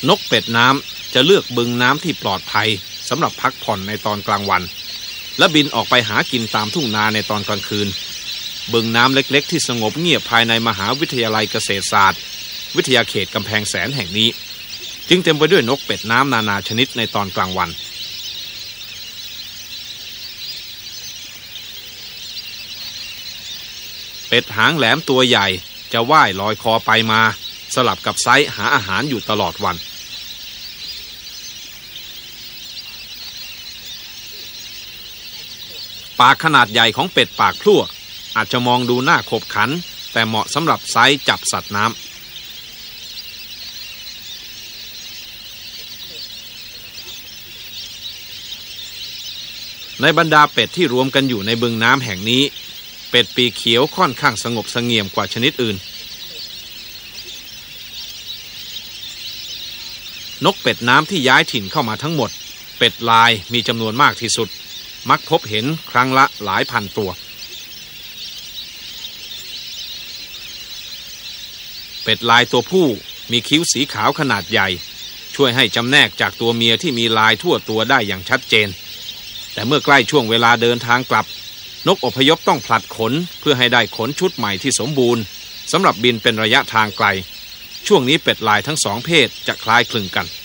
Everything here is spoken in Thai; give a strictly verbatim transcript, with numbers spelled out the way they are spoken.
นกเป็ดน้ำจะเลือกบึงน้ำที่ปลอดภัยสำหรับพักผ่อนในตอนกลางวันและบินออกไปหากินตามทุ่งนาในตอนกลางคืนบึงน้ำเล็กๆที่สงบเงียบภายในมหาวิทยาลัยเกษตรศาสตร์วิทยาเขตกำแพงแสนแห่งนี้จึงเต็มไปด้วยนกเป็ดน้ำนานาชนิดในตอนกลางวันเป็ดหางแหลมตัวใหญ่จะว่ายลอยคอไปมาสลับกับไซหาอาหารอยู่ตลอดวันปากขนาดใหญ่ของเป็ดปากพลั่วอาจจะมองดูน่าขบขันแต่เหมาะสำหรับไซจับสัตว์น้ำในบรรดาเป็ดที่รวมกันอยู่ในบึงน้ำแห่งนี้เป็ดปีกเขียวค่อนข้างสงบเสงี่ยมกว่าชนิดอื่นนกเป็ดน้ำที่ย้ายถิ่นเข้ามาทั้งหมดเป็ดลายมีจำนวนมากที่สุดมักพบเห็นครั้งละหลายพันตัวเป็ดลายตัวผู้มีคิ้วสีขาวขนาดใหญ่ช่วยให้จำแนกจากตัวเมียที่มีลายทั่วตัวได้อย่างชัดเจนแต่เมื่อใกล้ช่วงเวลาเดินทางกลับนกอพยพต้องผลัดขนเพื่อให้ได้ขนชุดใหม่ที่สมบูรณ์สำหรับบินเป็นระยะทางไกลช่วงนี้เป็ดลายทั้งสองเพศจะคล้ายคลึงกัน